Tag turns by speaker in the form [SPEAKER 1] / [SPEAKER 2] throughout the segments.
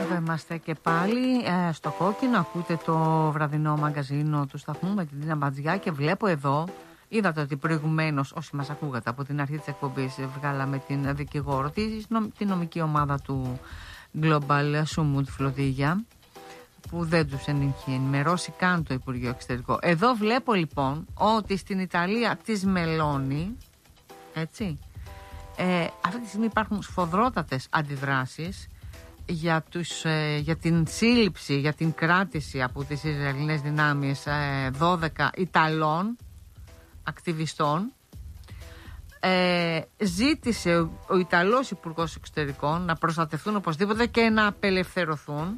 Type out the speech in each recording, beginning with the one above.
[SPEAKER 1] Εδώ είμαστε και πάλι στο Κόκκινο. Ακούτε το βραδινό μαγκαζίνο του σταθμού με την Τίνα Μπατζιά και βλέπω εδώ, είδατε ότι προηγουμένως όσοι μας ακούγατε από την αρχή της εκπομπής βγάλαμε την δικηγόρο, τη νομική ομάδα του Global Sumud Flotilla, που δεν τους είχε ενημερώσει καν το Υπουργείο Εξωτερικό. Εδώ βλέπω λοιπόν ότι στην Ιταλία της Μελώνη, έτσι, αυτή τη στιγμή υπάρχουν σφοδρότατες αντιδράσεις για την σύλληψη, για την κράτηση από τις Ισραηλινές δυνάμεις 12 Ιταλών ακτιβιστών. Ζήτησε ο Ιταλός Υπουργός Εξωτερικών να προστατευτούν οπωσδήποτε και να απελευθερωθούν,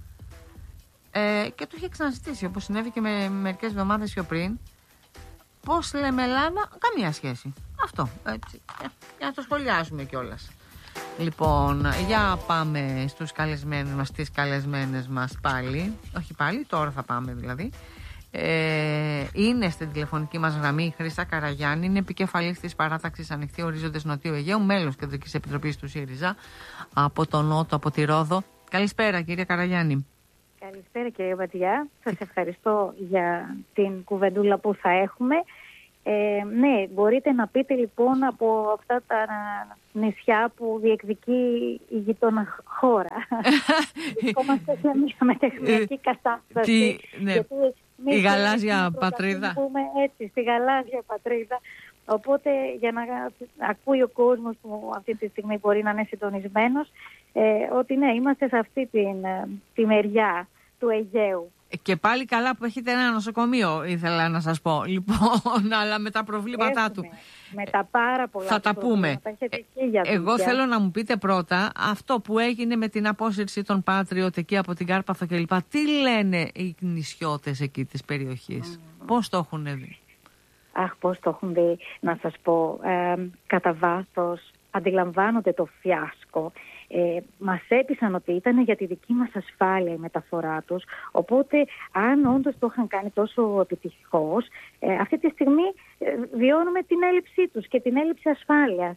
[SPEAKER 1] και το είχε ξαναζητήσει, όπως συνέβη και με μερικές εβδομάδες πιο πριν. Πώς λέμε Λάνα, καμία σχέση. Αυτό, έτσι, για να το σχολιάσουμε κιόλας. Λοιπόν, για πάμε στους καλεσμένους μας, στις καλεσμένες μας πάλι. Όχι πάλι, τώρα θα πάμε δηλαδή. Είναι στην τηλεφωνική μας γραμμή η Χρύσα Καραγιάννη, είναι επικεφαλής της παράταξης Ανοιχτή Ορίζοντες Νοτιού Αιγαίου, μέλος Κεντρικής Επιτροπής του ΣΥΡΙΖΑ από τον Νότο, από τη Ρόδο. Καλησπέρα κυρία Καραγιάννη.
[SPEAKER 2] Καλησπέρα κυρία Μπατζιά, σας ευχαριστώ για την κουβεντούλα που θα έχουμε. Ναι, μπορείτε να πείτε λοιπόν από αυτά τα νησιά που διεκδικεί η γειτόνα χώρα. Βρισκόμαστε σε μια μετεχνιακή κατάσταση.
[SPEAKER 1] Ναι. Η γαλάζια πατρίδα.
[SPEAKER 2] Έτσι, στη γαλάζια πατρίδα. Οπότε για να ακούει ο κόσμος που αυτή τη στιγμή μπορεί να είναι συντονισμένος, ότι ναι, είμαστε σε αυτή τη μεριά του Αιγαίου.
[SPEAKER 1] Και πάλι καλά που έχετε ένα νοσοκομείο, ήθελα να σας πω. Λοιπόν, αλλά με τα προβλήματά του.
[SPEAKER 2] Με τα πάρα πολλά
[SPEAKER 1] θα τα πούμε. Εγώ θέλω να μου πείτε πρώτα αυτό που έγινε με την απόσυρση των Patriot εκεί από την Κάρπαθο κλπ. Τι λένε οι νησιώτες εκεί της περιοχής, πώς το έχουν δει?
[SPEAKER 2] Αχ, πώς το έχουν δει, να σας πω. Κατά βάθος αντιλαμβάνονται το φιάσκο. Μας έπεισαν ότι ήταν για τη δική μας ασφάλεια η μεταφορά τους, οπότε αν όντως το είχαν κάνει τόσο επιτυχώς, αυτή τη στιγμή βιώνουμε την έλλειψή τους και την έλλειψη ασφάλειας.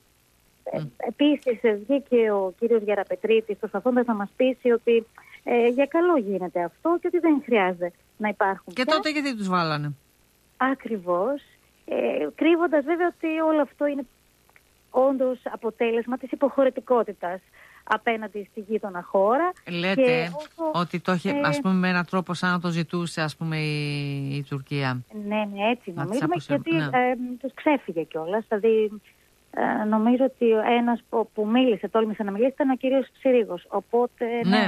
[SPEAKER 2] Επίσης βγήκε ο κύριος Γεραπετρίτης προσπαθώντας να μας πείσει ότι για καλό γίνεται αυτό και ότι δεν χρειάζεται να υπάρχουν.
[SPEAKER 1] Και τότε γιατί τους βάλανε?
[SPEAKER 2] Ακριβώς, κρύβοντας βέβαια ότι όλο αυτό είναι όντως αποτέλεσμα της υποχωρητικότητας απέναντι στη γείτονα χώρα.
[SPEAKER 1] Λέτε ότι το είχε, ας πούμε, με έναν τρόπο σαν να το ζητούσε, ας πούμε, η Τουρκία.
[SPEAKER 2] Ναι, έτσι νομίζουμε, γιατί τους ξέφυγε κιόλας. Δηλαδή, νομίζω ότι ένας που τόλμησε να μιλήσει ήταν ο κύριος Ψηρίγος. Οπότε, ναι,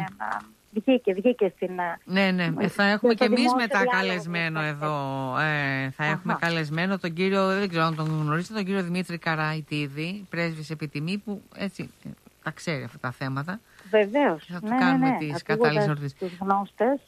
[SPEAKER 2] βγήκε στην...
[SPEAKER 1] Ναι, θα έχουμε και εμείς μετά καλεσμένο εδώ. Θα έχουμε καλεσμένο τον κύριο, δεν ξέρω αν τον γνωρίζετε, τον κύριο Δημήτρη Καραϊτίδη, πρέσβης επιτιμή, που έτσι τα ξέρει αυτά τα θέματα.
[SPEAKER 2] Βεβαίως.
[SPEAKER 1] Θα του κάνουμε τις κατάλληλες ερωτήσεις.
[SPEAKER 2] Τους γνώστες.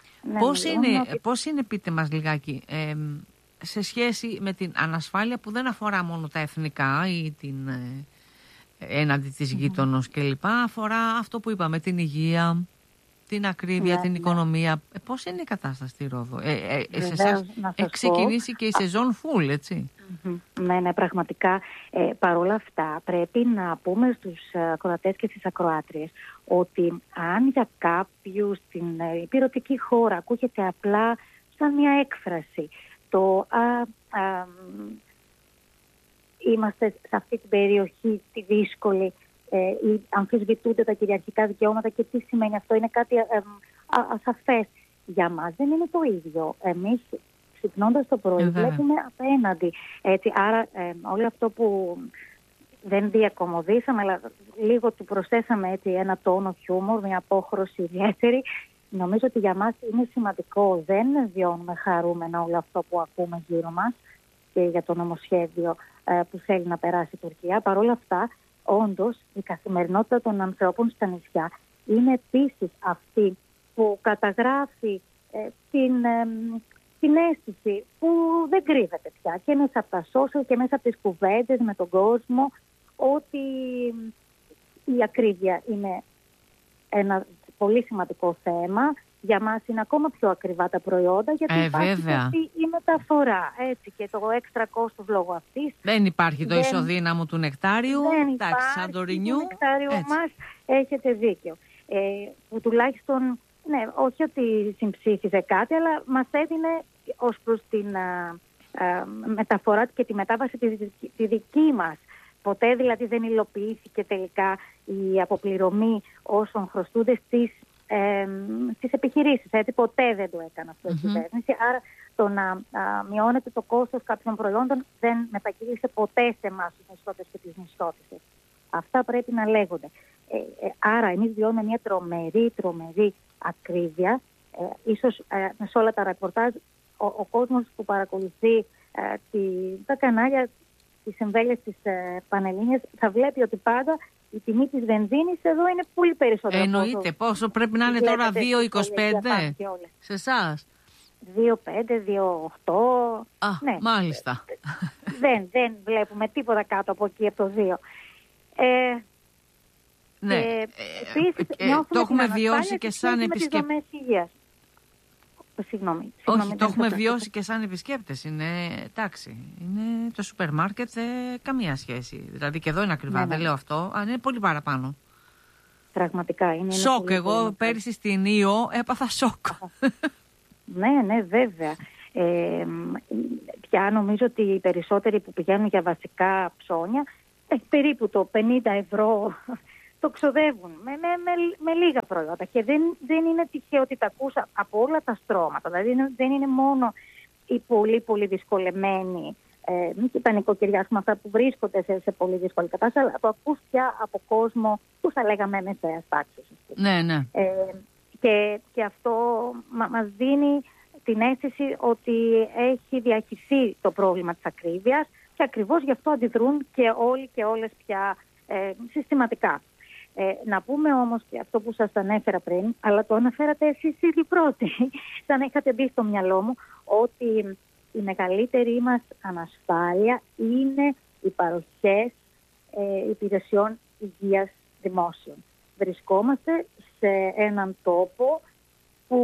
[SPEAKER 1] Πώς είναι, πείτε μας λιγάκι, σε σχέση με την ανασφάλεια που δεν αφορά μόνο τα εθνικά ή την έναντι της γείτονος κλπ. Αφορά αυτό που είπαμε, την υγεία, την ακρίβεια, την οικονομία. Πώς είναι η κατάσταση στη Ρόδο? Σε εσάς έχει ξεκινήσει και η σεζόν full, έτσι?
[SPEAKER 2] Ναι, πραγματικά. Παρόλα αυτά πρέπει να πούμε στους ακροατές και στις ακροάτριες ότι αν για κάποιους στην υπηρετική χώρα ακούγεται απλά σαν μια έκφραση το είμαστε σε αυτή την περιοχή τη δύσκολη, ή αμφισβητούνται τα κυριαρχικά δικαιώματα και τι σημαίνει αυτό, είναι κάτι ασαφές. Για μας δεν είναι το ίδιο. Εμείς ξυπνώντας το πρωί βλέπουμε απέναντι. Έτσι, άρα όλο αυτό που δεν διακομωδήσαμε, αλλά λίγο του προσθέσαμε έτσι ένα τόνο χιούμορ, μια απόχρωση ιδιαίτερη. Νομίζω ότι για μας είναι σημαντικό. Δεν βιώνουμε χαρούμενα όλο αυτό που ακούμε γύρω μας και για το νομοσχέδιο που θέλει να περάσει η Τουρκία. Παρ' όλα αυτά, όντως, η καθημερινότητα των ανθρώπων στα νησιά είναι επίσης αυτή που καταγράφει την αίσθηση που δεν κρύβεται πια και μέσα από τα social και μέσα από τις κουβέντες με τον κόσμο, ότι η ακρίβεια είναι ένα πολύ σημαντικό θέμα. Για μας είναι ακόμα πιο ακριβά τα προϊόντα, γιατί υπάρχει αυτή η μεταφορά, έτσι, και το έξτρα κόστος λόγω αυτής.
[SPEAKER 1] Δεν υπάρχει το ισοδύναμο του νεκτάριου.
[SPEAKER 2] Δεν υπάρχει το νεκτάριου μας, έχετε δίκιο. που τουλάχιστον, ναι, όχι ότι συμψήφιζε κάτι, αλλά μας έδινε ως προς την μεταφορά και τη μετάβαση τη δική μας. Ποτέ δηλαδή δεν υλοποιήθηκε τελικά η αποπληρωμή όσων χρωστούνται στις επιχειρήσεις. Έτσι, ποτέ δεν το έκανε αυτό η κυβέρνηση. Άρα το να μειώνεται το κόστος κάποιων προϊόντων δεν μετακύλησε ποτέ σε εμάς τους μισθώτες και τις μισθώτησες. Αυτά πρέπει να λέγονται. Άρα εμείς βιώνουμε μια τρομερή ακρίβεια. Ίσως σε όλα τα ρεπορτάζ ο κόσμος που παρακολουθεί τα κανάλια, τις εμβέλειες της Πανελλήνιας, θα βλέπει ότι πάντα η τιμή της βενζίνης εδώ είναι πολύ περισσότερο.
[SPEAKER 1] Εννοείται. Πόσο πρέπει να είναι τώρα, 2,25 σε εσάς?
[SPEAKER 2] 2,5, 2,8.
[SPEAKER 1] Ναι. Μάλιστα.
[SPEAKER 2] Δεν βλέπουμε τίποτα κάτω από εκεί, από το 2.
[SPEAKER 1] Ναι.
[SPEAKER 2] Επίσης,
[SPEAKER 1] το έχουμε βιώσει και σαν επισκέπτες.
[SPEAKER 2] Όχι,
[SPEAKER 1] το έχουμε βιώσει και σαν επισκέπτες. Είναι, εντάξει, είναι το σούπερ μάρκετ, καμία σχέση. Δηλαδή και εδώ είναι ακριβά, δεν λέω αυτό, αλλά είναι πολύ παραπάνω.
[SPEAKER 2] Πραγματικά είναι.
[SPEAKER 1] Σοκ, εγώ πέρυσι στην Ήο έπαθα σοκ.
[SPEAKER 2] Ναι, βέβαια. Πια νομίζω ότι οι περισσότεροι που πηγαίνουν για βασικά ψώνια, περίπου το 50 ευρώ το ξοδεύουν με λίγα προϊόντα. Και δεν είναι τυχαίο ότι τα ακούσα από όλα τα στρώματα. Δηλαδή δεν είναι μόνο οι πολύ δυσκολεμένοι και τα νοικοκυριά, αυτά που βρίσκονται σε πολύ δύσκολη κατάσταση, αλλά το ακούς πια από κόσμο που θα λέγαμε μεσαίας τάξης.
[SPEAKER 1] Ναι.
[SPEAKER 2] Και αυτό μας δίνει την αίσθηση ότι έχει διαχυθεί το πρόβλημα της ακρίβειας και ακριβώς γι' αυτό αντιδρούν και όλοι και όλες πια συστηματικά. Να πούμε όμως και αυτό που σας ανέφερα πριν, αλλά το αναφέρατε εσείς ήδη πρώτοι, σαν είχατε μπει στο μυαλό μου, ότι η μεγαλύτερη μας ανασφάλεια είναι οι παροχές υπηρεσιών υγείας δημόσιων. Βρισκόμαστε σε έναν τόπο που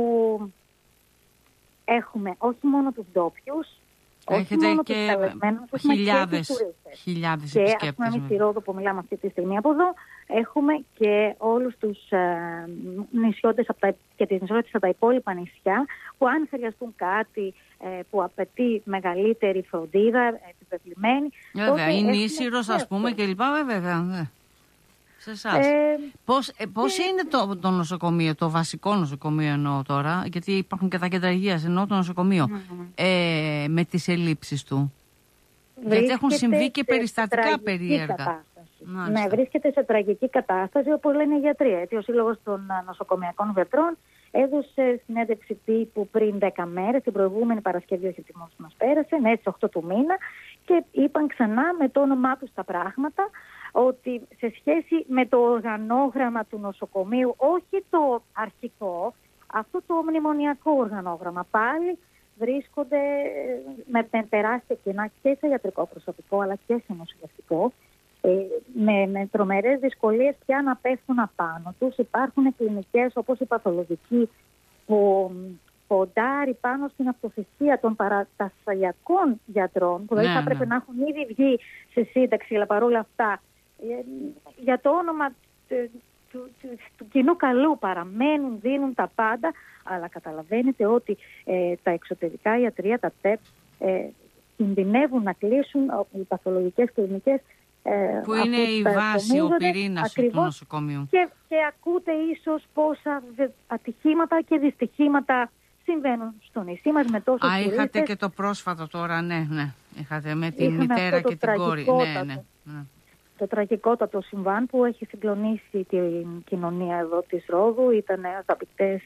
[SPEAKER 2] έχουμε όχι μόνο τους ντόπιους, όχι μόνο τους καλεσμένους, έχουμε
[SPEAKER 1] χιλιάδες
[SPEAKER 2] και
[SPEAKER 1] επισκέπτες.
[SPEAKER 2] Ας πούμε εμείς στη Ρόδο που μιλάμε αυτή τη στιγμή από εδώ, έχουμε και όλους τους νησιώτες και τις νησιώτες από τα υπόλοιπα νησιά, που αν χρειαστούν κάτι που απαιτεί μεγαλύτερη φροντίδα, επιβεβλημένη.
[SPEAKER 1] Βέβαια, η Νήσιρος ας πούμε και λοιπά, βέβαια. Ναι. Σε εσάς. Πώς είναι το νοσοκομείο, το βασικό νοσοκομείο εννοώ τώρα, γιατί υπάρχουν και τα κέντρα υγείας, εννοώ το νοσοκομείο, με τις ελλείψεις του? Γιατί έχουν συμβεί και περιστατικά περίεργα.
[SPEAKER 2] Ναι, βρίσκεται σε τραγική κατάσταση, όπως λένε οι γιατροί. Έτσι, ο Σύλλογος των Νοσοκομιακών Γιατρών έδωσε συνέντευξη τύπου πριν 10 μέρες, την προηγούμενη Παρασκευή, όχι την μας πέρασε, στις 8 του μήνα, και είπαν ξανά με το όνομά τους τα πράγματα, ότι σε σχέση με το οργανόγραμμα του νοσοκομείου, όχι το αρχικό, αυτό το μνημονιακό οργανόγραμμα, πάλι βρίσκονται με τεράστια κενά και σε ιατρικό προσωπικό αλλά και σε νοσηλευτικό, με τρομερές δυσκολίες πια να πέφτουν απάνω τους. Υπάρχουν κλινικές όπως η παθολογική που ποντάρει πάνω στην αυτοθυσία των παρατασσαλιακών γιατρών, που δηλαδή θα έπρεπε να έχουν ήδη βγει σε σύνταξη, αλλά παρόλα αυτά για το όνομα του κοινού καλού παραμένουν, δίνουν τα πάντα, αλλά καταλαβαίνετε ότι τα εξωτερικά ιατρεία, τα ΤΕΠ, κινδυνεύουν να κλείσουν, οι παθολογικές κλινικές
[SPEAKER 1] που είναι η βάση, ο πυρήνας του νοσοκομείου.
[SPEAKER 2] Και ακούτε ίσως πόσα ατυχήματα και δυστυχήματα συμβαίνουν στο νησί μας με τόσους τουρίστες.
[SPEAKER 1] Είχατε και το πρόσφατο τώρα, ναι. Είχατε με τη μητέρα και την κόρη. Ναι.
[SPEAKER 2] Το τραγικότατο συμβάν που έχει συγκλονίσει την κοινωνία εδώ της Ρόδου. Ήταν αγαπητές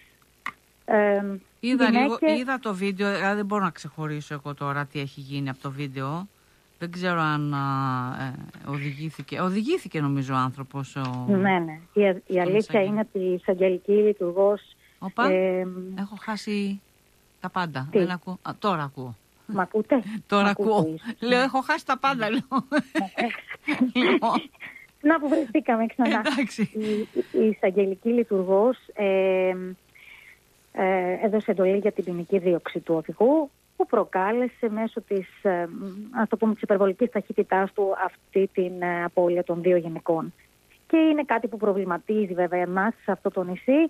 [SPEAKER 1] είδα το βίντεο, δεν μπορώ να ξεχωρίσω εγώ τώρα τι έχει γίνει από το βίντεο. Δεν ξέρω αν οδηγήθηκε νομίζω ο άνθρωπος.
[SPEAKER 2] Ναι. Η αλήθεια είναι ότι η εισαγγελική λειτουργός...
[SPEAKER 1] έχω χάσει τα πάντα. Δεν ακούω. Τώρα ακούω.
[SPEAKER 2] Μ' ακούτε?
[SPEAKER 1] Τώρα ακούω. Λέω, έχω χάσει τα πάντα, λέω.
[SPEAKER 2] Να που βρεθήκαμε ξανά. Η εισαγγελική λειτουργός έδωσε εντολή για την ποινική δίωξη του οδηγού, που προκάλεσε μέσω της, της υπερβολικής ταχύτητάς του αυτή την απώλεια των 2 γυναικών. και είναι κάτι που προβληματίζει βέβαια εμάς σε αυτό το νησί.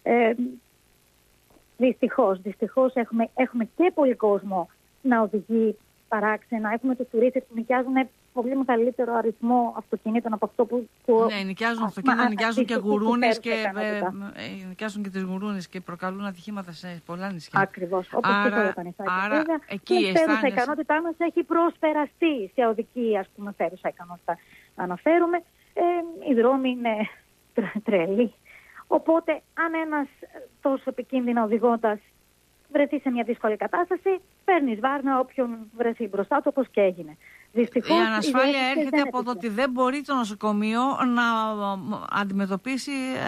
[SPEAKER 2] Δυστυχώς έχουμε και πολύ κόσμο να οδηγεί παράξενα. Έχουμε τους τουρίστες που νοικιάζουν πολύ μεγαλύτερο αριθμό αυτοκινήτων από αυτό που...
[SPEAKER 1] Ναι, νοικιάζουν αυτοκίνητα, νοικιάζουν και γουρούνες νοικιάζουν και τις γουρούνες και προκαλούν ατυχήματα σε πολλά νησιά.
[SPEAKER 2] Ακριβώς, όπως και σε όλα τα νησιά.
[SPEAKER 1] Άρα εκεί η
[SPEAKER 2] φέρουσα ικανότητά μας έχει προσπεραστεί σε οδική, ας πούμε, φέρουσα ικανότητα. Αναφέρουμε, οι δρόμοι είναι τρελοί. Οπότε, αν ένας τόσο επικίνδυνα οδηγώντας βρεθεί σε μια δύσκολη κατάσταση, παίρνεις βάρνα όποιον βρεθεί μπροστά του, όπως και έγινε. Δυστυχώς,
[SPEAKER 1] η ανασφάλεια έρχεται από το ότι δεν μπορεί το νοσοκομείο να αντιμετωπίσει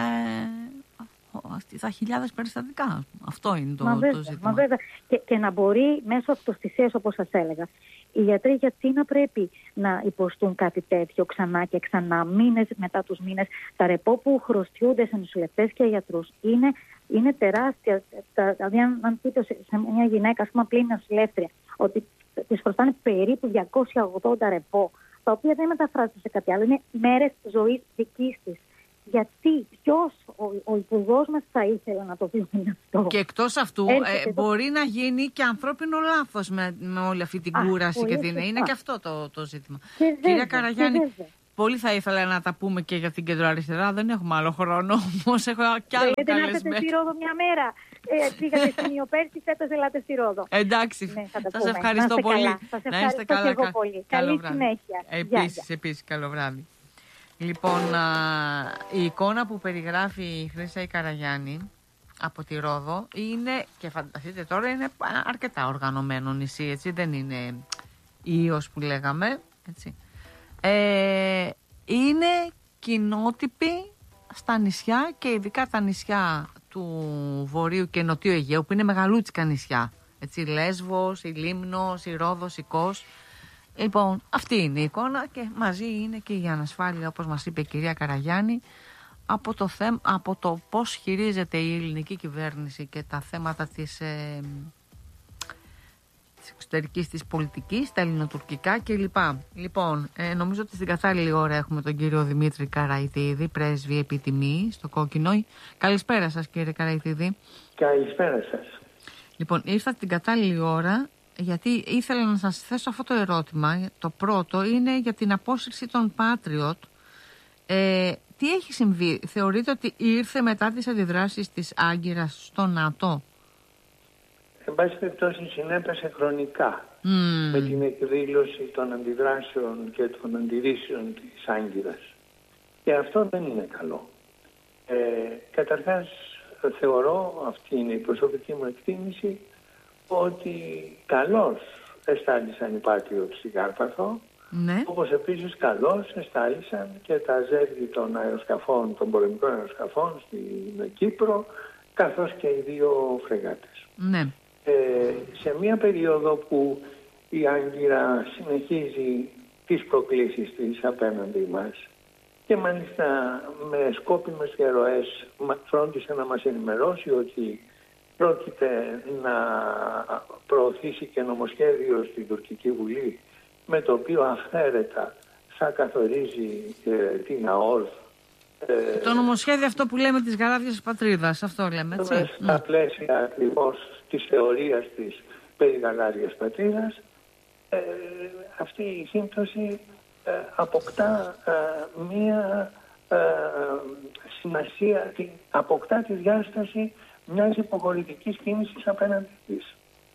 [SPEAKER 1] τα χιλιάδες περιστατικά. Αυτό είναι το ζήτημα.
[SPEAKER 2] Βέβαια. Και να μπορεί μέσω αυτοστησίας, όπως σας έλεγα, οι γιατροί γιατί να πρέπει να υποστούν κάτι τέτοιο ξανά και ξανά, μήνες μετά τους μήνες. Τα ρεπό που χρωστιούνται σε νοσηλευτές και γιατρούς είναι τεράστια. Δηλαδή, αν πείτε σε μια γυναίκα, ας πούμε, πλήν νοσηλεύτρια, ότι της χρωστάνε περίπου 280 ρεπό, τα οποία δεν μεταφράζονται σε κάτι άλλο. Είναι μέρες ζωής δικής της. Γιατί, ποιος, ο υπουργός μας θα ήθελε να το δει αυτό.
[SPEAKER 1] Και εκτός αυτού, μπορεί να γίνει και ανθρώπινο λάθος με όλη αυτή την κούραση και την. Είναι και αυτό το ζήτημα. Κυρία Καραγιάννη, πολύ θα ήθελα να τα πούμε και για την κεντροαριστερά. Δεν έχουμε άλλο χρόνο, όμως έχω κι άλλο καλεσμένο.
[SPEAKER 2] Θέλετε να έρθετε στη Ρόδο μια μέρα. Πήγατε στην Ιωπέρση, φέτος ελάτε στη Ρόδο.
[SPEAKER 1] Εντάξει, σας ευχαριστώ πολύ.
[SPEAKER 2] Να είστε καλά. Καλή συνέχεια.
[SPEAKER 1] Επίσης, καλό βράδυ. Λοιπόν, η εικόνα που περιγράφει η Χρύσα η Καραγιάννη από τη Ρόδο είναι, και φανταστείτε τώρα, είναι αρκετά οργανωμένο νησί, έτσι, δεν είναι Ιος που λέγαμε, έτσι. Είναι κοινότυποι στα νησιά και ειδικά τα νησιά του Βορείου και Νοτιού Αιγαίου, που είναι μεγαλούτσικα νησιά, έτσι, Λέσβος, η Λίμνος, η Ρόδος, η Κos. Λοιπόν, αυτή είναι η εικόνα και μαζί είναι και η ανασφάλεια, όπως μας είπε η κυρία Καραγιάννη, από το πώς χειρίζεται η ελληνική κυβέρνηση και τα θέματα της εξωτερικής της πολιτικής, τα ελληνοτουρκικά κλπ. Λοιπόν, νομίζω ότι στην κατάλληλη ώρα έχουμε τον κύριο Δημήτρη Καραϊτίδη, πρέσβη επιτιμή στο Κόκκινο. Καλησπέρα σας, κύριε Καραϊτίδη.
[SPEAKER 3] Καλησπέρα σας.
[SPEAKER 1] Λοιπόν, ήρθα την κατάλληλη ώρα, γιατί ήθελα να σας θέσω αυτό το ερώτημα. Το πρώτο είναι για την απόσυρση των Patriot. Τι έχει συμβεί, θεωρείτε ότι ήρθε μετά τις αντιδράσεις της Άγκυρας στο ΝΑΤΟ?
[SPEAKER 3] Εν πάση περιπτώσει συνέπεσε χρονικά με την εκδήλωση των αντιδράσεων και των αντιρρήσεων της Άγκυρας. Και αυτό δεν είναι καλό. Καταρχάς θεωρώ, αυτή είναι η προσωπική μου εκτίμηση, ότι καλώς εστάλησαν οι Patriot στην Κάρπαθο,
[SPEAKER 1] ναι.
[SPEAKER 3] Όπως επίσης καλώς εστάλησαν και τα ζεύγη των αεροσκαφών, των πολεμικών αεροσκαφών στην Κύπρο, καθώς και οι δύο φρεγάτες.
[SPEAKER 1] Ναι.
[SPEAKER 3] Σε μια περίοδο που η Άγκυρα συνεχίζει τις προκλήσεις της απέναντι μας και μάλιστα με σκόπιμες διαρροές φρόντισε να μας ενημερώσει ότι πρόκειται να προωθήσει και νομοσχέδιο στην Τουρκική Βουλή, με το οποίο αυθαίρετα θα καθορίζει την ΑΟΔ.
[SPEAKER 1] Το νομοσχέδιο αυτό που λέμε της γαλάζιας της πατρίδας, αυτό λέμε, έτσι.
[SPEAKER 3] Στα πλαίσια ακριβώς της θεωρίας της περί γαλάζιας πατρίδας, αυτή η σύμπτωση αποκτά μία σημασία, αποκτά τη διάσταση μιας υποχωρητικής κίνησης απέναντι της.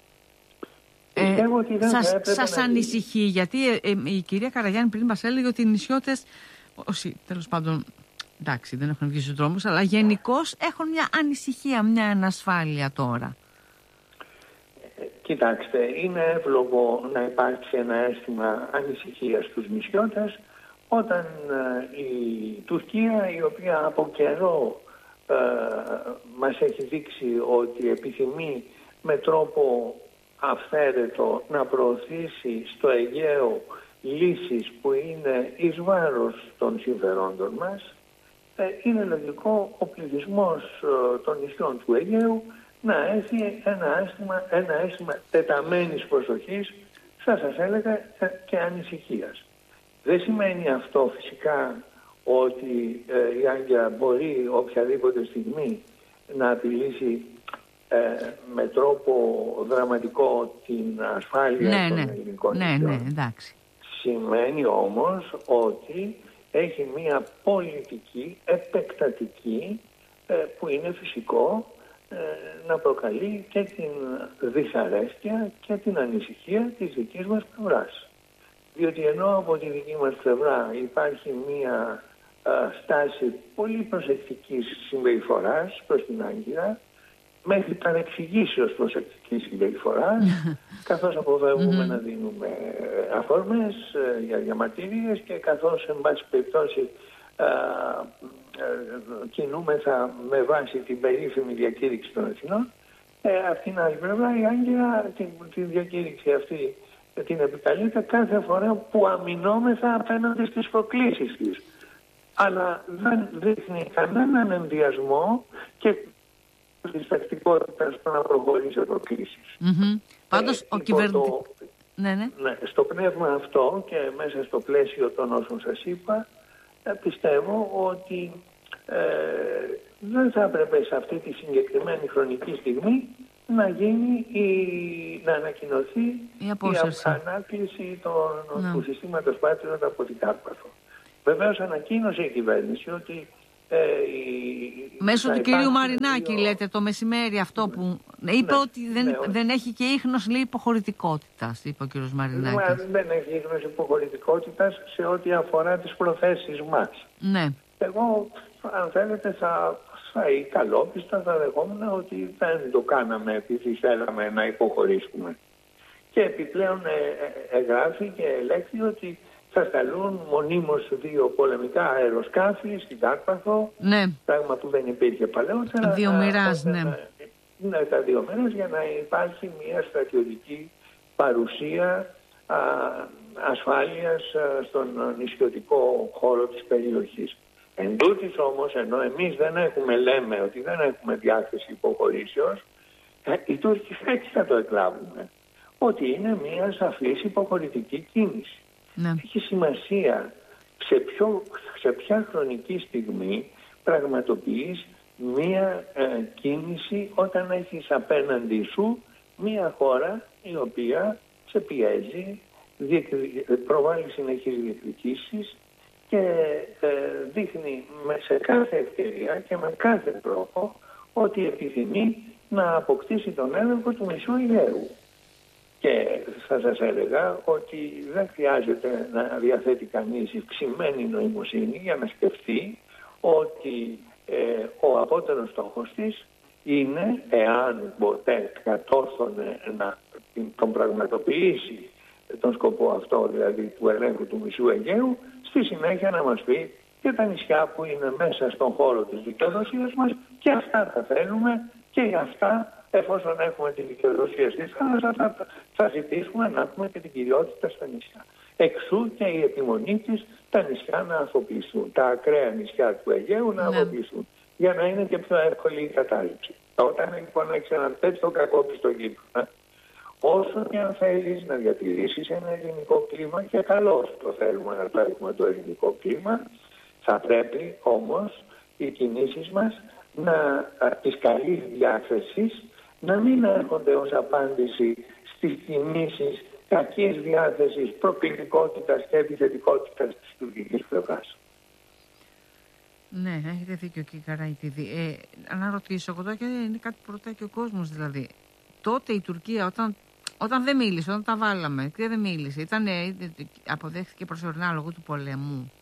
[SPEAKER 1] Σας ανησυχεί, γιατί η κυρία Καραγιάννη πριν μας έλεγε ότι οι νησιώτες, όσοι τέλος πάντων, εντάξει, δεν έχουν βγει στους δρόμους, αλλά γενικώς έχουν μια ανησυχία, μια ανασφάλεια τώρα.
[SPEAKER 3] Κοιτάξτε, είναι εύλογο να υπάρξει ένα αίσθημα ανησυχίας στους νησιώτες όταν η Τουρκία, η οποία από καιρό μας έχει δείξει ότι επιθυμεί με τρόπο αυθαίρετο να προωθήσει στο Αιγαίο λύσεις που είναι εις βάρος των συμφερόντων μας, είναι λογικό ο πληθυσμός των νησιών του Αιγαίου να έχει ένα αίσθημα τεταμένης προσοχής, θα σας έλεγα, και ανησυχίας. Δεν σημαίνει αυτό φυσικά ότι η Άγκυρα μπορεί οποιαδήποτε στιγμή να απειλήσει με τρόπο δραματικό την ασφάλεια των ελληνικών νησιών.
[SPEAKER 1] Εντάξει.
[SPEAKER 3] Σημαίνει όμως ότι έχει μία πολιτική επεκτατική που είναι φυσικό να προκαλεί και την δυσαρέσκεια και την ανησυχία της δικής μας πλευράς. Διότι ενώ από τη δική μας πλευρά υπάρχει μία στάση πολύ προσεκτικής συμπεριφοράς προς την Άγκυρα, μέχρι παρεξηγήσεως προσεκτικής συμπεριφοράς, καθώς αποφεύγουμε να δίνουμε αφορμές για διαμαρτυρίες και καθώς, εν πάση περιπτώσει, κινούμεθα με βάση την περίφημη διακήρυξη των Αθηνών. Από την άλλη πλευρά η Άγκυρα την διακήρυξη αυτή την επικαλείται κάθε φορά που αμυνόμεθα απέναντι στις προκλήσεις της. Αλλά δεν δείχνει κανέναν ενδιασμό και της τακτικότητας στο να προχωρήσει σε προκλήσεις.
[SPEAKER 1] Πάντως ο κυβερνητικός...
[SPEAKER 3] Στο πνεύμα αυτό και μέσα στο πλαίσιο των όσων σας είπα, πιστεύω ότι δεν θα έπρεπε σε αυτή τη συγκεκριμένη χρονική στιγμή να γίνει να ανακοινωθεί η ανάκληση του συστήματος Patriot από την Κάρπαθο. Βεβαίως ανακοίνωσε η κυβέρνηση ότι
[SPEAKER 1] μέσω του κυρίου Μαρινάκη λέτε το μεσημέρι αυτό που είπε ότι δεν έχει και ίχνος υποχωρητικότητας, είπε ο κύριος Μαρινάκης.
[SPEAKER 3] Δεν έχει ίχνος υποχωρητικότητας σε ό,τι αφορά τις προθέσεις μας.
[SPEAKER 1] Ναι.
[SPEAKER 3] Εγώ, αν θέλετε, ή καλόπιστα θα δεχόμουν ότι δεν το κάναμε επειδή θέλαμε να υποχωρήσουμε. Και επιπλέον εγγράφει και ελέγχθη ότι θα σταλούν μονίμως 2 πολεμικά αεροσκάφη στην Κάρπαθο, πράγμα που δεν υπήρχε παλαιότερα.
[SPEAKER 1] 2 μοιράς,
[SPEAKER 3] τα 2 μοιράς, για να υπάρχει μια στρατιωτική παρουσία ασφάλειας στον νησιωτικό χώρο της περιοχής. Εν τούτης όμως, ενώ εμείς λέμε ότι δεν έχουμε διάθεση υποχωρήσεως, οι Τούρκοι έτσι θα το εκλάβουμε, ότι είναι μια σαφής υποχωρητική κίνηση. Έχει σημασία σε ποια χρονική στιγμή πραγματοποιείς μία κίνηση όταν έχεις απέναντι σου μία χώρα η οποία σε πιέζει, προβάλλει συνεχείς διεκδικήσεις και δείχνει σε κάθε ευκαιρία και με κάθε τρόπο ότι επιθυμεί να αποκτήσει τον έλεγχο του μισού Αιγαίου. Και θα σας έλεγα ότι δεν χρειάζεται να διαθέτει κανείς ευξημένη νοημοσύνη για να σκεφτεί ότι ο απότερος στόχος της είναι, εάν ποτέ κατόρθωνε να τον πραγματοποιήσει τον σκοπό αυτό, δηλαδή του ελέγχου του μισού Αιγαίου, στη συνέχεια να μας πει και τα νησιά που είναι μέσα στον χώρο της δικαιοδοσίας μας, και αυτά θα θέλουμε, και για αυτά, εφόσον έχουμε τη δικαιοδοσία στη θάλασσα, θα ζητήσουμε να έχουμε και την κυριότητα στα νησιά. Εξού και η επιμονή της τα νησιά να αφοπλιστούν, τα ακραία νησιά του Αιγαίου να αφοπλιστούν, για να είναι και πιο εύκολη η κατάληψη. Όταν λοιπόν έχεις ένα τέτοιο κακόπιστο γείτονα, όσο και αν θέλεις να διατηρήσεις ένα ελληνικό κλίμα, και καλώς το θέλουμε να το έχουμε το ελληνικό κλίμα, θα πρέπει όμως οι κινήσεις μας της καλής διάθεσης να μην έρχονται ως απάντηση στις κινήσεις κακής διάθεσης, προκλητικότητας και επιθετικότητας της τουρκικής πλευράς.
[SPEAKER 1] Ναι, έχετε δίκιο κύριε Καραϊτίδη. Να ρωτήσω εγώ τώρα, και είναι κάτι που ρωτάει και ο κόσμος, δηλαδή. Τότε η Τουρκία όταν δεν μίλησε, όταν τα βάλαμε και δεν μίλησε, αποδέχθηκε προσωρινά λόγω του πολέμου?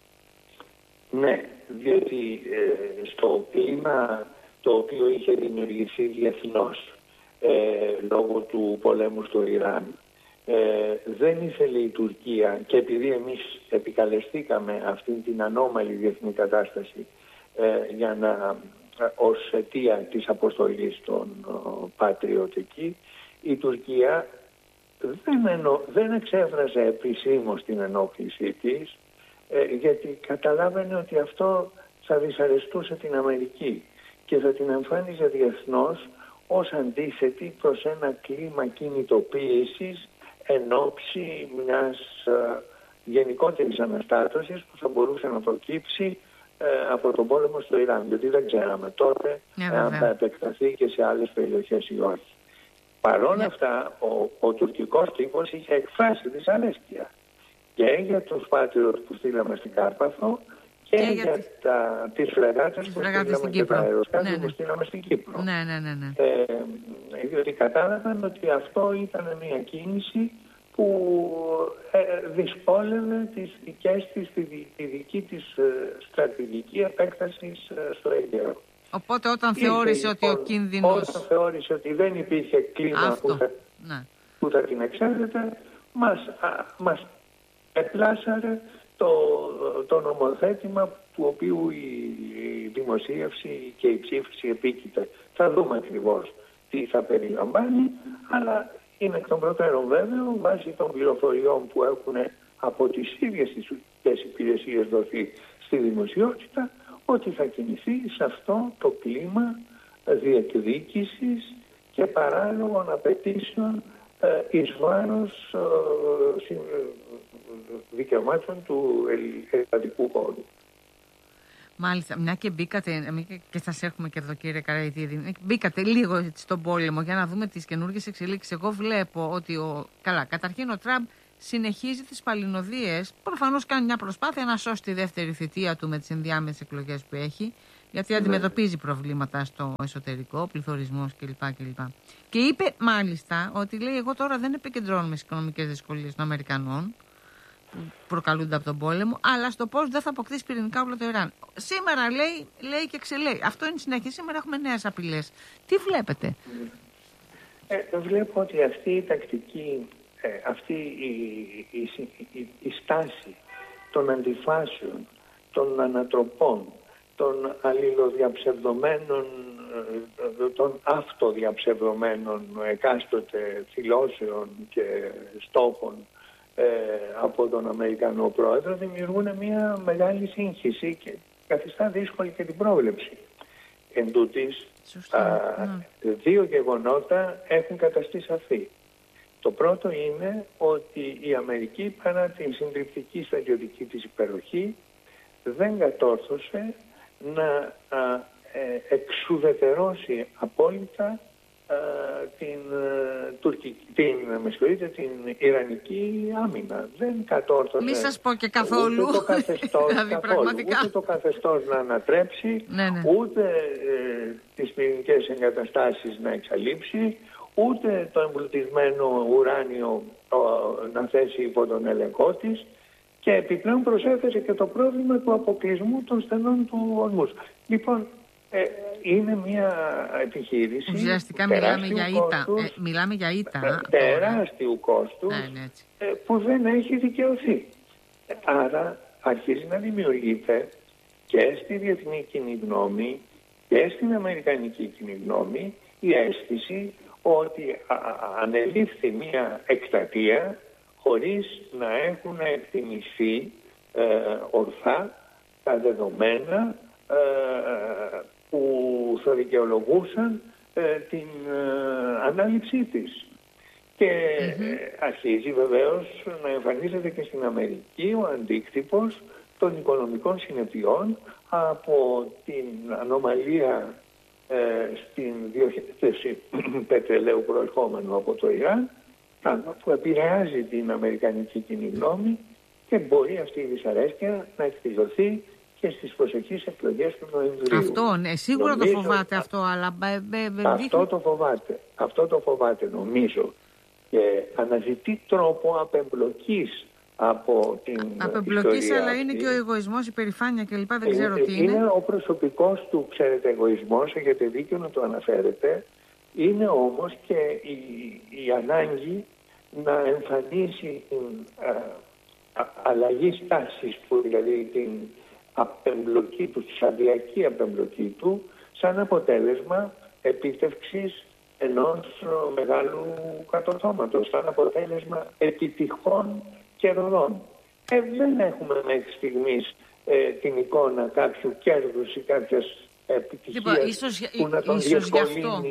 [SPEAKER 3] Ναι, διότι στο κλίμα το οποίο είχε δημιουργηθεί διεθνώς λόγω του πολέμου στο Ιράν, δεν ήθελε η Τουρκία, και επειδή εμείς επικαλεστήκαμε αυτή την ανώμαλη διεθνή κατάσταση ως αιτία της αποστολής των Patriot εκεί, η Τουρκία δεν εξέφρασε επισήμως την ενόχλησή της, γιατί καταλάβαινε ότι αυτό θα δυσαρεστούσε την Αμερική και θα την εμφάνιζε διεθνώς ως αντίθετη προς ένα κλίμα κινητοποίησης εν ώψη μιας γενικότερης αναστάτωσης που θα μπορούσε να προκύψει από τον πόλεμο στο Ιράν. Γιατί δεν ξέραμε τότε αν θα επεκταθεί και σε άλλες περιοχές ή όχι. Παρόλα αυτά, ο τουρκικός τύπος είχε εκφράσει δυσαρέσκεια και για τους Patriot που στείλαμε στην Κάρπαθο και για τις φρεγάτες που στείλαμε και τα αεροσκάφη που στείλαμε στην Κύπρο. Διότι κατάλαβαν ότι αυτό ήταν μια κίνηση που δυσκόλευε τη δική της στρατηγική επέκταση στο Αιγαίο.
[SPEAKER 1] Οπότε όταν θεώρησε ότι ο κίνδυνος...
[SPEAKER 3] Όταν θεώρησε ότι δεν υπήρχε κλίμα που θα την εξέδεται, μας επλάσαρε το νομοθέτημα του οποίου η δημοσίευση και η ψήφιση επίκειται. Θα δούμε ακριβώς τι θα περιλαμβάνει, αλλά είναι εκ των προτέρων βέβαιο, βάσει των πληροφοριών που έχουν από τις ίδιες τις υπηρεσίες δοθεί στη δημοσιότητα, ότι θα κινηθεί σε αυτό το κλίμα διεκδίκησης και παράλογων απαιτήσεων εις βάρος δικαιωμάτων του ελλαδικού χώρου.
[SPEAKER 1] Μάλιστα, μια και μπήκατε, και σας έχουμε και εδώ κύριε Καραϊτίδη, μπήκατε λίγο στον πόλεμο για να δούμε τις καινούργιες εξελίξεις. Εγώ βλέπω ότι καταρχήν ο Τραμπ συνεχίζει τις παλινοδίες. Προφανώς κάνει μια προσπάθεια να σώσει τη δεύτερη θητεία του με τις ενδιάμεσες εκλογές που έχει, γιατί αντιμετωπίζει προβλήματα στο εσωτερικό, πληθωρισμός κλπ. Και είπε μάλιστα ότι λέει: εγώ τώρα δεν επικεντρώνομαι στις οικονομικές δυσκολίες των Αμερικανών που προκαλούνται από τον πόλεμο, αλλά στο πώς δεν θα αποκτήσει πυρηνικά όπλα το Ιράν. Σήμερα λέει και ξελέει. Αυτό είναι συνέχεια. Σήμερα έχουμε νέες απειλές. Τι βλέπετε?
[SPEAKER 3] Βλέπω ότι αυτή η τακτική, αυτή η στάση των αντιφάσεων, των ανατροπών, των αλληλοδιαψευδομένων, των αυτοδιαψευδομένων εκάστοτε δηλώσεων και στόχων από τον Αμερικανό πρόεδρο δημιουργούν μια μεγάλη σύγχυση και καθιστά δύσκολη και την πρόβλεψη. Εν τούτης, δύο γεγονότα έχουν καταστεί σαφή. Το πρώτο είναι ότι η Αμερική, παρά την συντριπτική στρατιωτική της υπεροχή, δεν κατόρθωσε να εξουδετερώσει απόλυτα την Ιρανική άμυνα. Δεν κατόρθωσε.
[SPEAKER 1] Μη σας πω και καθόλου.
[SPEAKER 3] Ούτε το καθεστώς, ούτε το καθεστώς να ανατρέψει, ούτε τις πυρηνικές εγκαταστάσεις να εξαλείψει, ούτε το εμπλουτισμένο ουράνιο να θέσει υπό τον έλεγχό της, και επιπλέον προσέθεσε και το πρόβλημα του αποκλεισμού των στενών του ορμούς. Λοιπόν, είναι μια επιχείρηση.
[SPEAKER 1] Ουσιαστικά μιλάμε για ήττα.
[SPEAKER 3] Τεράστιου κόστους που δεν έχει δικαιωθεί. Άρα αρχίζει να δημιουργείται και στη διεθνή κοινή γνώμη και στην αμερικανική κοινή γνώμη η αίσθηση ότι ανελήφθη μια εκστρατεία χωρίς να έχουν εκτιμηθεί ορθά τα δεδομένα που θα δικαιολογούσαν την ανάληψή της. Και αρχίζει βεβαίως να εμφανίζεται και στην Αμερική ο αντίκτυπος των οικονομικών συνεπειών από την ανομαλία στην διοχέτευση πετρελαίου προερχόμενου από το Ιράν, που επηρεάζει την αμερικανική κοινή γνώμη και μπορεί αυτή η δυσαρέσκεια να εκδηλωθεί και στις προσεχείς εκλογές του Νοεμβρίου.
[SPEAKER 1] Αυτό, σίγουρα το φοβάται αυτό, αλλά...
[SPEAKER 3] Αυτό το φοβάται νομίζω, και αναζητεί τρόπο απεμπλοκής από την
[SPEAKER 1] απεμπλοκής, αλλά είναι και ο εγωισμός, η περηφάνεια κλπ. Δεν ξέρω τι είναι.
[SPEAKER 3] Είναι ο προσωπικός του, ξέρετε, εγωισμός, έχετε δίκιο να το αναφέρετε. Είναι όμως και η ανάγκη να εμφανίσει την αλλαγή στάσης του, δηλαδή την απεμπλοκή του, τη σταδιακή απεμπλοκή του, σαν αποτέλεσμα επίτευξης ενός μεγάλου κατορθώματος, σαν αποτέλεσμα επιτυχών κερδών. Δεν έχουμε μέχρι στιγμής την εικόνα κάποιου κέρδους ή κάποιας επιτυχίας που να τον διευκολύνει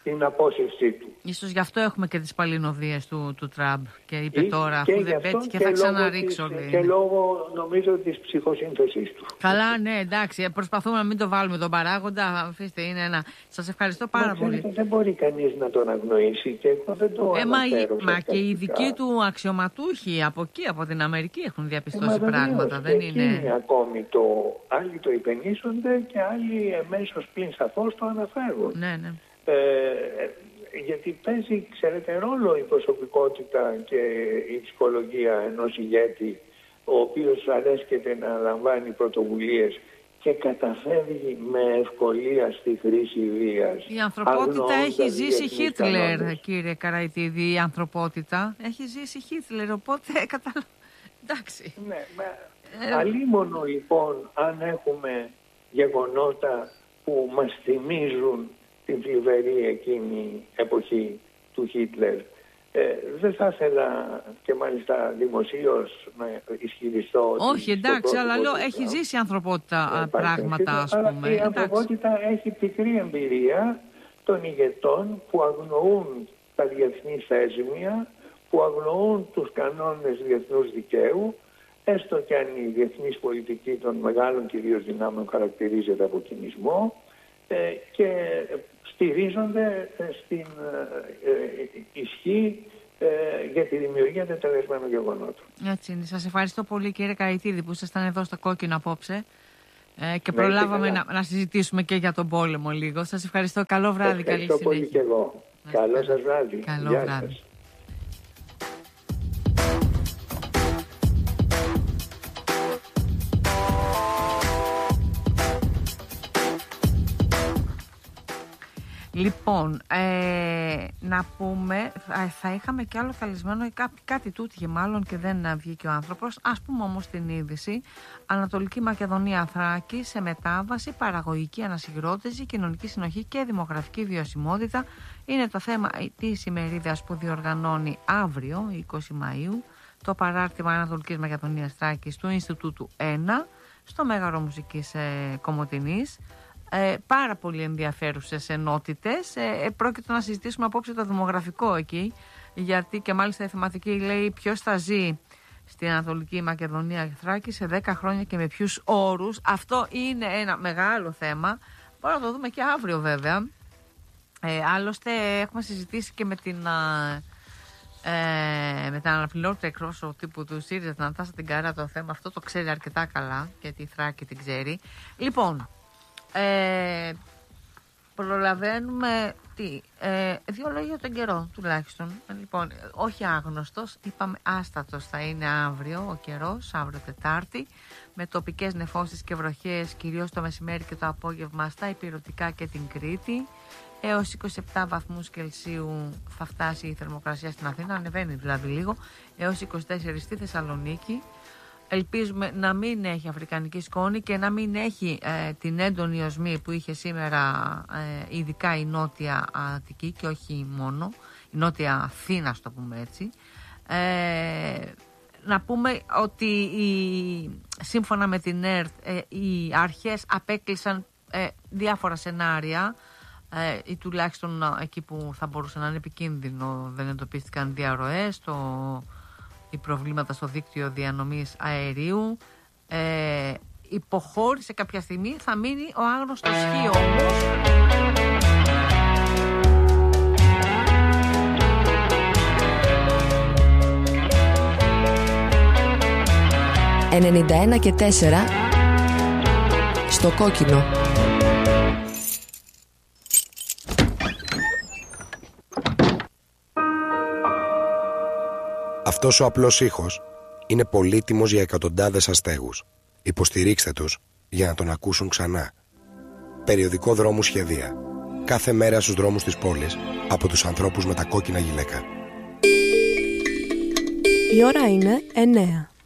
[SPEAKER 3] στην απόσυρσή του.
[SPEAKER 1] Ίσως γι' αυτό έχουμε και τις παλινοδίες του Τραμπ και είπε τώρα αφού δεν πέτυχε και θα ξαναρίξω.
[SPEAKER 3] Και λόγω νομίζω της ψυχοσύνθεσης του.
[SPEAKER 1] Καλά, ναι, εντάξει, προσπαθούμε να μην το βάλουμε τον παράγοντα, αφήστε, είναι ένα. Σας ευχαριστώ πάρα πολύ.
[SPEAKER 3] Δεν μπορεί κανείς να τον αγνοήσει και εγώ δεν το αναφέρω.
[SPEAKER 1] Μα και οι δικοί του αξιωματούχοι από εκεί, από την Αμερική έχουν διαπιστώσει πράγματα, δεν είναι.
[SPEAKER 3] Ακόμη άλλοι το υπενήσονται και άλλοι εμέσως πλην σαφώς το αναφέρουν.
[SPEAKER 1] Ναι.
[SPEAKER 3] Γιατί παίζει, ξέρετε, ρόλο η προσωπικότητα και η ψυχολογία ενός ηγέτη, ο οποίος αρέσκεται να λαμβάνει πρωτοβουλίες και καταφεύγει με ευκολία στη χρήση βίας.
[SPEAKER 1] Η ανθρωπότητα έχει ζήσει Χίτλερ, κύριε Καραϊτίδη, η ανθρωπότητα έχει ζήσει Χίτλερ, οπότε εντάξει.
[SPEAKER 3] Ναι, αλίμονο λοιπόν αν έχουμε γεγονότα που μας θυμίζουν την θλιβερή εκείνη εποχή του Χίτλερ. Δεν θα ήθελα και μάλιστα δημοσίως να ισχυριστώ.
[SPEAKER 1] Όχι, εντάξει, αλλά λέω έχει ζήσει η ανθρωπότητα πράγματα, ας πούμε.
[SPEAKER 3] Η ανθρωπότητα έχει πικρή εμπειρία των ηγετών που αγνοούν τα διεθνή θέσμια, που αγνοούν τους κανόνες διεθνούς δικαίου, έστω και αν η διεθνής πολιτική των μεγάλων κυρίως δυνάμεων χαρακτηρίζεται από κινησμό, και στηρίζονται στην ισχύ για τη δημιουργία τετελεσμένων γεγονότων. Έτσι
[SPEAKER 1] είναι. Σας ευχαριστώ πολύ, κύριε Καραϊτίδη, που ήσασταν εδώ στο Κόκκινο απόψε και προλάβαμε να συζητήσουμε και για τον πόλεμο λίγο. Σας ευχαριστώ. Καλό βράδυ. Καλή συνέχεια.
[SPEAKER 3] Ευχαριστώ πολύ και εγώ. Καλό σας βράδυ.
[SPEAKER 1] Καλό βράδυ. Σας. Λοιπόν, να πούμε, θα είχαμε κι άλλο καλεσμένο, κάτι τούτηκε μάλλον και δεν βγήκε ο άνθρωπος. Ας πούμε όμως την είδηση: Ανατολική Μακεδονία Θράκη σε μετάβαση, παραγωγική ανασυγκρότηση, κοινωνική συνοχή και δημογραφική βιωσιμότητα είναι το θέμα της ημερίδας που διοργανώνει αύριο, 20 Μαΐου, το παράρτημα Ανατολικής Μακεδονίας Θράκης του Ινστιτούτου 1 στο Μέγαρο Μουσικής Κομοτηνής. Πάρα πολύ ενδιαφέρουσες ενότητες. Πρόκειται να συζητήσουμε απόψε το δημογραφικό εκεί, γιατί και μάλιστα η θεματική λέει ποιος θα ζει στην Ανατολική Μακεδονία Θράκη σε 10 χρόνια και με ποιους όρους. Αυτό είναι ένα μεγάλο θέμα. Μπορούμε να το δούμε και αύριο βέβαια. Άλλωστε έχουμε συζητήσει και με την αναπληρώτρια εκπρόσωπο τύπου του ΣΥΡΙΖΑ, την Αναστάση την Καρά, το θέμα αυτό το ξέρει αρκετά καλά, γιατί η Θράκη την ξέρει. Λοιπόν, προλαβαίνουμε δύο λόγια τον καιρό τουλάχιστον. Λοιπόν, όχι άγνωστος, είπαμε άστατος θα είναι αύριο ο καιρός, αύριο Τετάρτη, με τοπικές νεφώσεις και βροχές κυρίως το μεσημέρι και το απόγευμα στα Ηπειρωτικά και την Κρήτη. Έως 27 βαθμούς Κελσίου θα φτάσει η θερμοκρασία στην Αθήνα, ανεβαίνει δηλαδή λίγο, έως 24 στη Θεσσαλονίκη. Ελπίζουμε να μην έχει αφρικανική σκόνη και να μην έχει την έντονη οσμή που είχε σήμερα ειδικά η Νότια Αττική και όχι μόνο, η Νότια Αθήνα, στο πούμε έτσι. Να πούμε ότι σύμφωνα με την ΕΡΤ οι αρχές απέκλεισαν διάφορα σενάρια ή τουλάχιστον εκεί που θα μπορούσε να είναι επικίνδυνο, δεν εντοπίστηκαν διαρροές, οι προβλήματα στο δίκτυο διανομής αερίου. Υποχώρησε κάποια στιγμή, θα μείνει ο άγνωστος χ όμως.
[SPEAKER 4] «91,4» στο Κόκκινο.
[SPEAKER 5] Αυτός ο απλός ήχος είναι πολύτιμος για εκατοντάδες αστέγους. Υποστηρίξτε τους για να τον ακούσουν ξανά. Περιοδικό Δρόμου Σχεδία. Κάθε μέρα στους δρόμους της πόλης από τους ανθρώπους με τα κόκκινα γυλαίκα.
[SPEAKER 4] Η ώρα είναι 9.